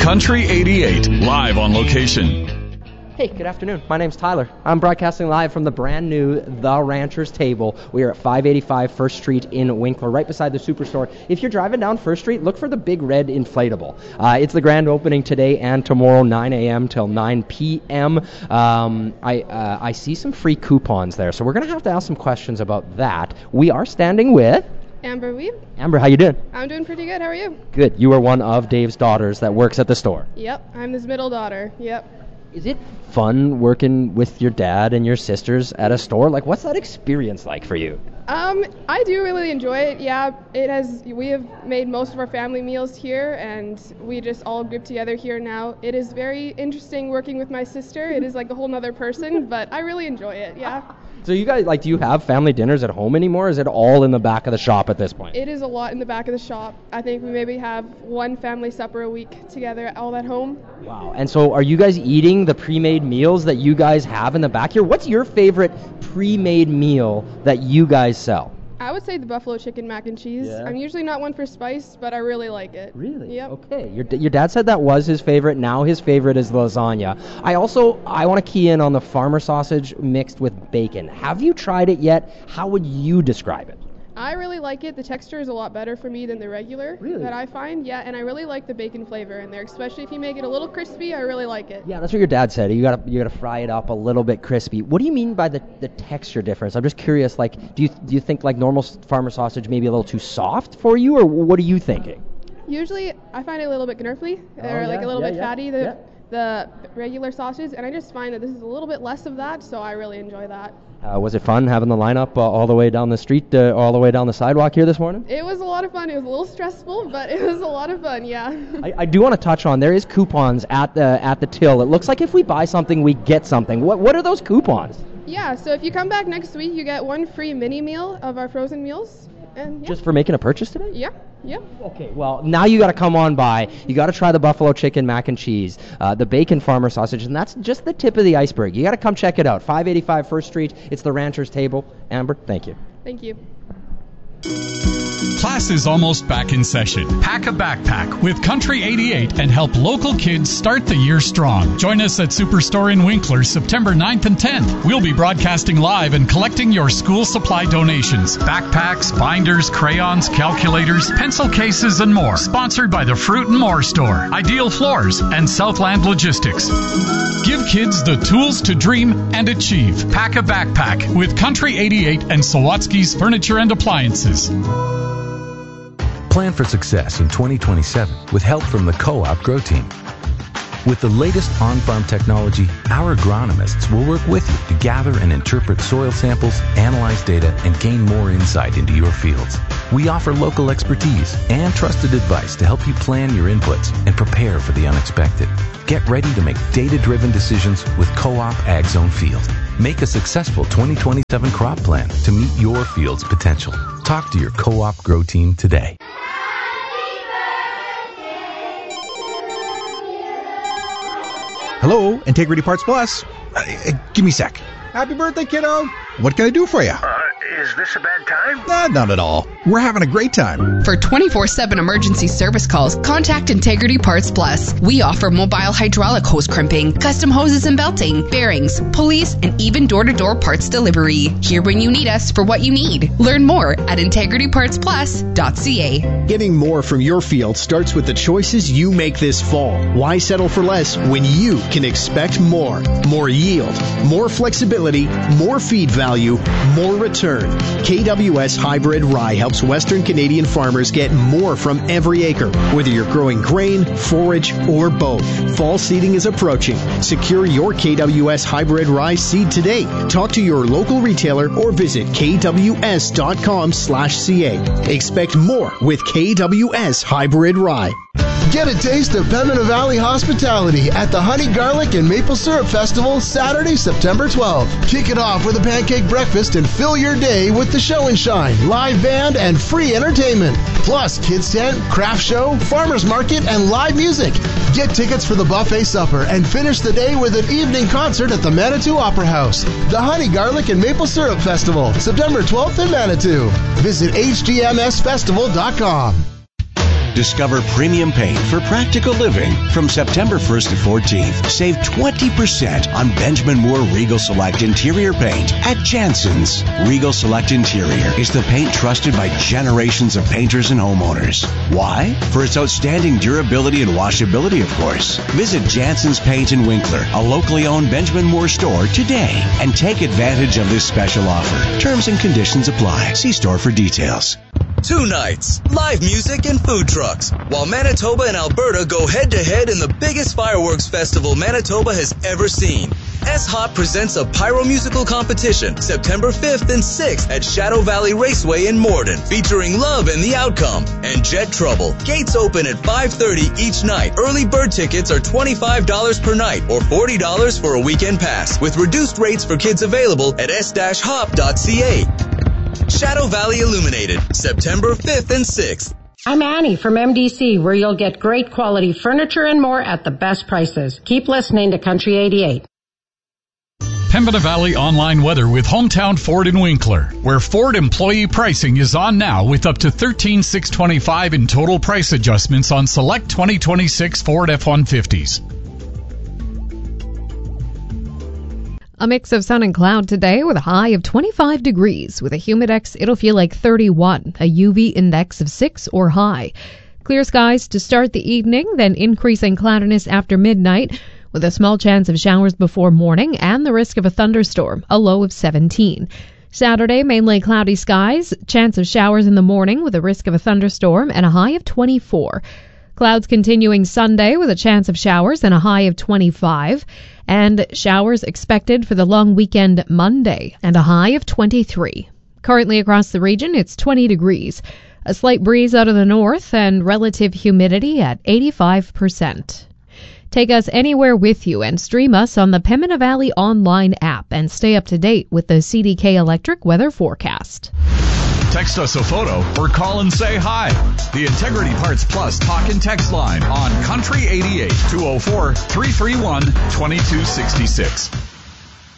Country 88, live on location. Hey, good afternoon. My name's Tyler. I'm broadcasting live from the brand new The Rancher's Table. We are at 585 First Street in Winkler, right beside the Superstore. If you're driving down First Street, look for the big red inflatable. It's the grand opening today and tomorrow, 9 a.m. till 9 p.m. I see some free coupons there, so we're going to have to ask some questions about that. We are standing with Amber Weeb. Amber, how you doing? I'm doing pretty good. How are you? Good. You are one of Dave's daughters that works at the store. Yep, I'm his middle daughter. Yep. Is it fun working with your dad and your sisters at a store? Like, what's that experience like for you? I do really enjoy it. Yeah, we have made most of our family meals here, and we just all group together here now. It is very interesting working with my sister. It is like a whole nother person, but I really enjoy it. Yeah. So you guys, do you have family dinners at home anymore, or is it all in the back of the shop at this point? It is a lot in the back of the shop. I think we maybe have one family supper a week together, all at home. Wow. And so are you guys eating the pre-made meals that you guys have in the back here? What's your favorite pre-made meal that you guys sell? I would say the buffalo chicken mac and cheese. Yeah. I'm usually not one for spice, but I really like it. Really? Yep. Okay. Your dad said that was his favorite. Now his favorite is lasagna. I want to key in on the farmer sausage mixed with bacon. Have you tried it yet? How would you describe it? I really like it. The texture is a lot better for me than the regular that I find. Yeah, and I really like the bacon flavor in there, especially if you make it a little crispy. I really like it. Yeah, that's what your dad said. You gotta fry it up a little bit crispy. What do you mean by the texture difference? I'm just curious. Do you think like normal farmer sausage maybe a little too soft for you, or what are you thinking? Usually, I find it a little bit gnurfly or like a little bit fatty. The regular sausage, and I just find that this is a little bit less of that, so I really enjoy that. Was it fun having the lineup all the way down the street, all the way down the sidewalk here this morning? It was a lot of fun. It was a little stressful, but it was a lot of fun, yeah. I do want to touch on, there is coupons at the till. It looks like if we buy something, we get something. What are those coupons? Yeah, so if you come back next week, you get one free mini meal of our frozen meals. And, yeah. Just for making a purchase today? Yeah. Yep. Okay, well, now you got to come on by. You got to try the buffalo chicken mac and cheese, the bacon farmer sausage, and that's just the tip of the iceberg. You got to come check it out. 585 First Street. It's the Rancher's Table. Amber, thank you. Thank you. Class is almost back in session. Pack a backpack with Country 88 and help local kids start the year strong. Join us at Superstore in Winkler September 9th and 10th. We'll be broadcasting live and collecting your school supply donations. Backpacks, binders, crayons, calculators, pencil cases, and more. Sponsored by the Fruit and More Store, Ideal Floors, and Southland Logistics. Give kids the tools to dream and achieve. Pack a backpack with Country 88 and Sawatsky's Furniture and Appliances. Plan for success in 2027 with help from the Co-op Grow Team. With the latest on-farm technology, our agronomists will work with you to gather and interpret soil samples, analyze data, and gain more insight into your fields. We offer local expertise and trusted advice to help you plan your inputs and prepare for the unexpected. Get ready to make data-driven decisions with Co-op Ag Zone Field. Make a successful 2027 crop plan to meet your field's potential. Talk to your Co-op Grow Team today. Hello, Integrity Parts Plus. Give me a sec. Happy birthday, kiddo. What can I do for you? Is this a bad time? Not at all. We're having a great time. For 24/7 emergency service calls, contact Integrity Parts Plus. We offer mobile hydraulic hose crimping, custom hoses and belting, bearings, pulleys, and even door-to-door parts delivery. Here when you need us for what you need. Learn more at integritypartsplus.ca. Getting more from your field starts with the choices you make this fall. Why settle for less when you can expect more? More yield, more flexibility, more feed value, more return. KWS Hybrid Rye helps Western Canadian farmers get more from every acre, whether you're growing grain, forage, or both. Fall seeding is approaching. Secure your KWS Hybrid Rye seed today. Talk to your local retailer or visit kws.com/ca. Expect more with KWS Hybrid Rye. Get a taste of Pembina Valley hospitality at the Honey Garlic and Maple Syrup Festival Saturday, September 12th. Kick it off with a pancake breakfast and fill your day with the show and shine, live band, and free entertainment. Plus, kids tent, craft show, farmers market, and live music. Get tickets for the buffet supper and finish the day with an evening concert at the Manitou Opera House. The Honey Garlic and Maple Syrup Festival, September 12th in Manitou. Visit hdmsfestival.com. Discover premium paint for practical living from September 1st to 14th. Save 20% on Benjamin Moore Regal Select Interior Paint at Jansen's. Regal Select Interior is the paint trusted by generations of painters and homeowners. Why? For its outstanding durability and washability, of course. Visit Jansen's Paint in Winkler, a locally owned Benjamin Moore store today, and take advantage of this special offer. Terms and conditions apply. See store for details. 2 nights, live music and food trucks, while Manitoba and Alberta go head-to-head in the biggest fireworks festival Manitoba has ever seen. S-Hop presents a pyro musical competition September 5th and 6th at Shadow Valley Raceway in Morden, featuring Love and the Outcome and Jet Trouble. Gates open at 5:30 each night. Early bird tickets are $25 per night or $40 for a weekend pass, with reduced rates for kids available at s-hop.ca. Shadow Valley Illuminated, September 5th and 6th. I'm Annie from MDC, where you'll get great quality furniture and more at the best prices. Keep listening to Country 88. Pembina Valley online weather with Hometown Ford in Winkler, where Ford employee pricing is on now with up to $13,625 in total price adjustments on select 2026 Ford F-150s. A mix of sun and cloud today with a high of 25 degrees. With a humidex, it'll feel like 31, a UV index of 6 or high. Clear skies to start the evening, then increasing cloudiness after midnight, with a small chance of showers before morning and the risk of a thunderstorm, a low of 17. Saturday, mainly cloudy skies, chance of showers in the morning with a risk of a thunderstorm and a high of 24. Clouds continuing Sunday with a chance of showers and a high of 25. And showers expected for the long weekend Monday and a high of 23. Currently across the region, it's 20 degrees. A slight breeze out of the north and relative humidity at 85%. Take us anywhere with you and stream us on the Pembina Valley online app and stay up to date with the CDK Electric weather forecast. Text us a photo or call and say hi. The Integrity Parts Plus talk and text line on Country 88 204-331-2266.